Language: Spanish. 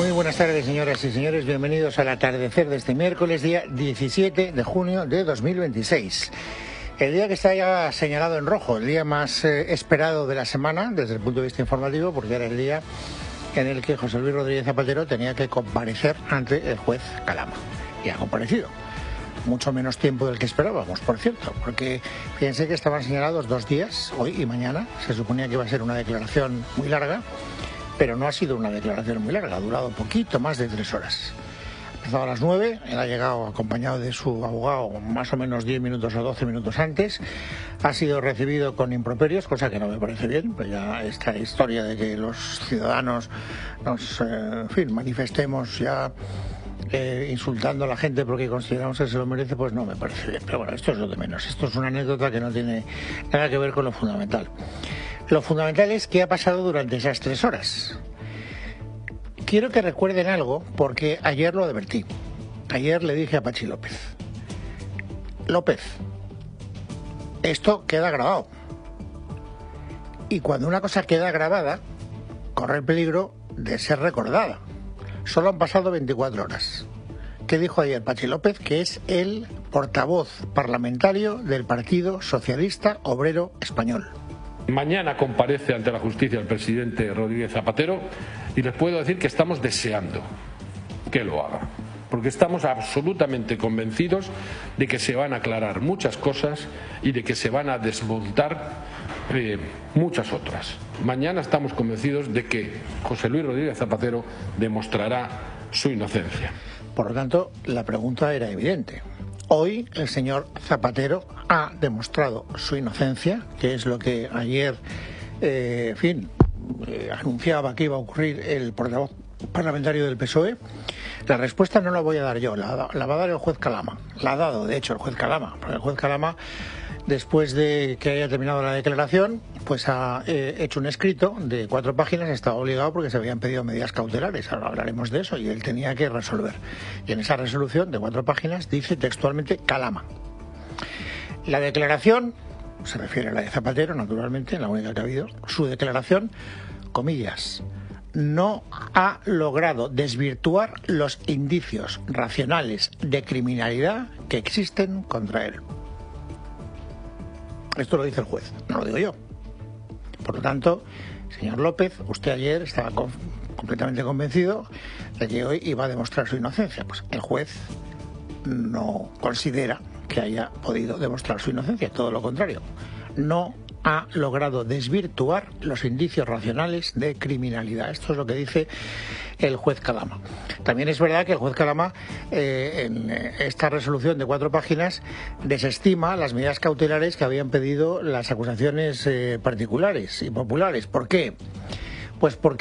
Muy buenas tardes, señoras y señores. Bienvenidos al atardecer de este miércoles, día 17 de junio de 2026. El día que está ya señalado en rojo, el día más esperado de la semana desde el punto de vista informativo, porque era el día en el que José Luis Rodríguez Zapatero tenía que comparecer ante el juez Calama. Y ha comparecido. Mucho menos tiempo del que esperábamos, por cierto, porque fíjense que estaban señalados 2 días, hoy y mañana. Se suponía que iba a ser una declaración muy larga, pero no ha sido una declaración muy larga, ha durado poquito más de 3 horas. Ha empezado a las 9, él ha llegado acompañado de su abogado más o menos 10 minutos o 12 minutos antes. Ha sido recibido con improperios, cosa que no me parece bien, pues ya esta historia de que los ciudadanos nos, manifestemos ya insultando a la gente porque consideramos que se lo merece, pues no me parece bien. Pero bueno, esto es lo de menos. Esto es una anécdota que no tiene nada que ver con lo fundamental. Lo fundamental es qué ha pasado durante esas 3 horas. Quiero que recuerden algo, porque ayer lo advertí. Ayer le dije a Pachi López: López, esto queda grabado. Y cuando una cosa queda grabada, corre el peligro de ser recordada. Solo han pasado 24 horas. ¿Qué dijo ayer Pachi López? Que es el portavoz parlamentario del Partido Socialista Obrero Español. Mañana comparece ante la justicia el presidente Rodríguez Zapatero y les puedo decir que estamos deseando que lo haga, porque estamos absolutamente convencidos de que se van a aclarar muchas cosas y de que se van a desmontar muchas otras. Mañana estamos convencidos de que José Luis Rodríguez Zapatero demostrará su inocencia. Por lo tanto, la pregunta era evidente. Hoy el señor Zapatero ha demostrado su inocencia, que es lo que ayer, anunciaba que iba a ocurrir el portavoz parlamentario del PSOE. La respuesta no la voy a dar yo, la va a dar el juez Calama. La ha dado, de hecho, el juez Calama. Porque el juez Calama, después de que haya terminado la declaración, pues ha hecho un escrito de 4 páginas. Estaba obligado porque se habían pedido medidas cautelares. Ahora hablaremos de eso, y él tenía que resolver. Y en esa resolución de 4 páginas dice textualmente Calama. La declaración, se refiere a la de Zapatero, naturalmente, la única que ha habido, su declaración, comillas, no ha logrado desvirtuar los indicios racionales de criminalidad que existen contra él. Esto lo dice el juez, no lo digo yo. Por lo tanto, señor López, usted ayer estaba completamente convencido de que hoy iba a demostrar su inocencia. Pues el juez no considera que haya podido demostrar su inocencia, todo lo contrario. No ha logrado desvirtuar los indicios racionales de criminalidad. Esto es lo que dice el juez Calama. También es verdad que el juez Calama, en esta resolución de 4 páginas, desestima las medidas cautelares que habían pedido las acusaciones particulares y populares. ¿Por qué? Pues porque